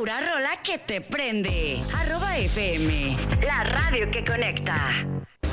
Pura rola que te prende. @FM, la radio que conecta.